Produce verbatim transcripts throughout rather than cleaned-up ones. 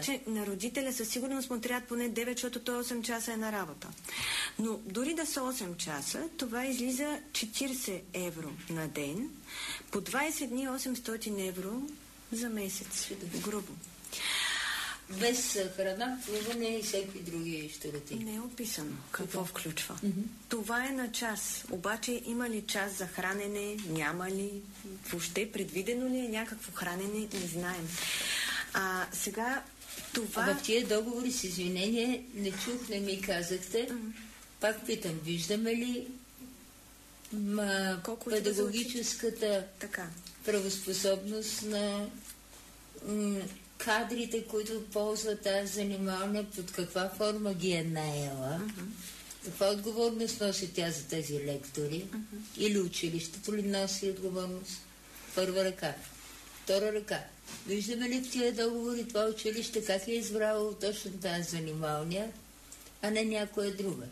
Че на родителя със сигурност му трябва поне девет, защото той осем часа е на работа. Но дори да са осем часа, това излиза четирийсет евро на ден, по двайсет дни осемстотин евро за месец. Грубо. Без храна, плуване и всеки други щурати. Не е описано какво okay. включва. Mm-hmm. Това е на час. Обаче има ли час за хранене? Няма ли? Въобще предвидено ли е някакво хранене? Не знаем. А сега това... А в тия договори с извинение не чух, не ми казахте. Mm-hmm. Пак питам, виждаме ли ма, педагогическата така. правоспособност на м- кадрите, които ползват тази занимаване, под каква форма ги е наела, uh-huh. каква отговорност носи тя за тези лектори, uh-huh. или училището ли носи отговорност? Първа ръка. Втора ръка. Виждаме ли в тия договори това училище как е избрало точно тази занималния, а не някоя друга?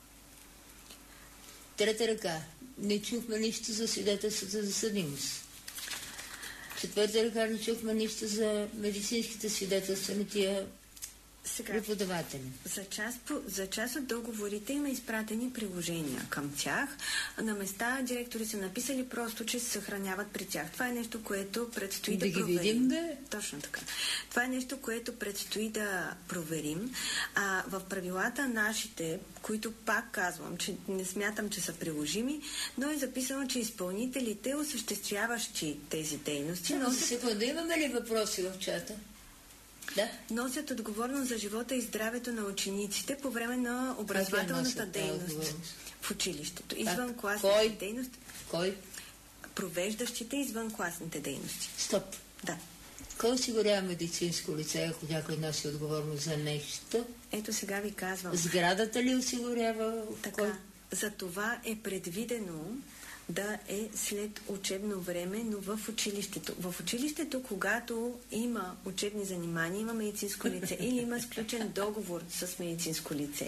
Трета ръка. Не чухме нищо за свидетелството за съдимост. Четвърта ръка не чухме нищо за медицинските свидетелства на тия сега, преподаватели. За част, за част от договорите има изпратени приложения към тях. На места директори са написали просто, че се съхраняват при тях. Това е нещо, което предстои да, да проверим. Да ги видим, да? Точно така. Това е нещо, което предстои да проверим. А в правилата нашите, които пак казвам, че не смятам, че са приложими, но е записано, че изпълнителите, осъществяващи тези дейности... Но за секунда, имаме ли въпроси в чата? Да. Носят отговорност за живота и здравето на учениците по време на образователната дейност в училището. Извън класните дейности. Кой? Провеждащите извънкласните дейности. Стоп. Да. Кой осигурява медицинско лице, ако някой носи отговорност за нещо? Ето сега ви казвам. Сградата ли осигурява? Така. Кой? За това е предвидено да е след учебно време, но в училището. В училището, когато има учебни занимания, има медицинско лице или има сключен договор с медицинско лице.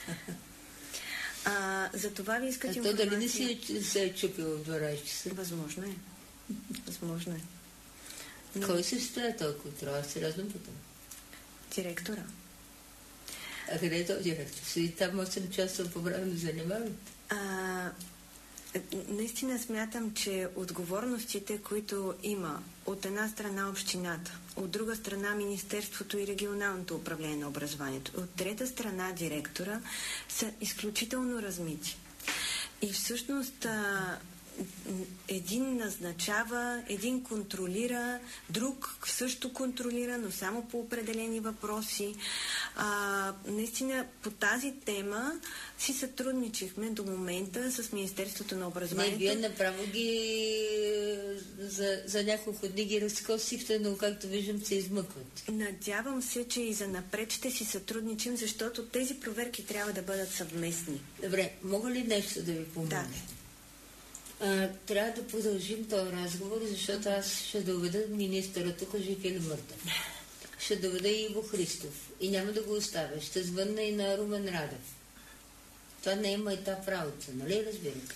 А, за това ви искат информация... А то дали не си е, се е чупил в дванайсет часа? Възможно е. Възможно е. Но... Кой се стоя този контрол? Аз сериозно питам. Директора. А къде е този директор? Седи там осем часа по време на занимаване? А... Наистина смятам, че отговорностите, които има от една страна общината, от друга страна Министерството и регионалното управление на образованието, от трета страна директора, са изключително размити. И всъщност а, един назначава, един контролира, друг също контролира, но само по определени въпроси. А, наистина по тази тема си сътрудничихме до момента с Министерството на образованието. Не, вие направо ги за, за няколко дни ги разкосихте, но както виждам се измъкват. Надявам се, че и за напред ще си сътрудничим, защото тези проверки трябва да бъдат съвместни. Добре, мога ли нещо да ви помогна? Да. А, трябва да продължим този разговор, защото аз ще доведа министъра тук, жив или мъртъв. Ще доведа и Иво Христов. И няма да го оставя. Ще звънна и на Румен Радев. Това не е майтап работа, нали разбирате?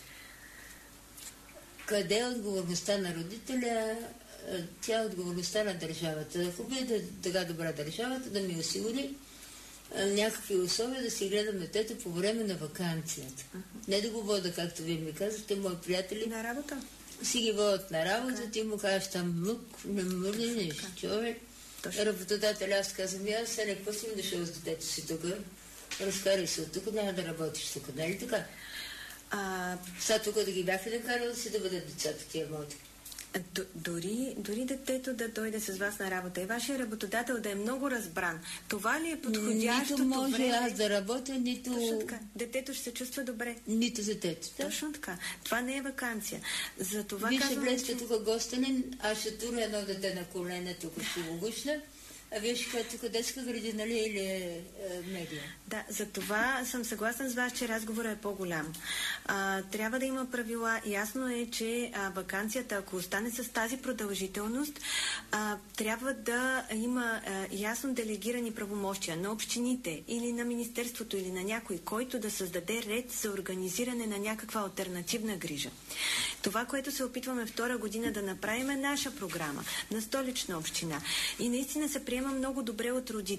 Къде е отговорността на родителя? Тя е отговорността на държавата. Хубаво е да така добра държавата да ми осигури някакви условия да си гледам детето по време на ваканцията. Uh-huh. Не да го вода, както вие ми казахте, мои приятели. На работа? Си ги водят на работа, okay. Ти му кажеш там мък, не мърнеш, okay. човек. Работодателя, аз казвам, аз се не какво си им дошъл с детето си тук, разкарай се от тук, няма да работиш тук, нали така? А... Сега тук да ги бяха да карали си да бъдат децата тия моти. Д- дори, дори детето да дойде с вас на работа и вашия работодател да е много разбран, това ли е подходящото време? Нито може време? аз да работя, нито... Точно така. Детето ще се чувства добре. Нито за детето. Да? Точно така. Това не е ваканция. За това Вие казвам, ще влезете че... тук гостенин, аз ще туря едно дете на колене, тук ще го гушна. А вие ще кажете тук детска градина ли или е, е, медия? Да, за това съм съгласна с вас, че разговорът е по-голям. А, трябва да има правила. Ясно е, че а, ваканцията, ако остане с тази продължителност, а, трябва да има а, ясно делегирани правомощия на общините или на Министерството или на някой, който да създаде ред за организиране на някаква алтернативна грижа. Това, което се опитваме втора година да направим, е наша програма на Столична община. И наистина се приема много добре от родители.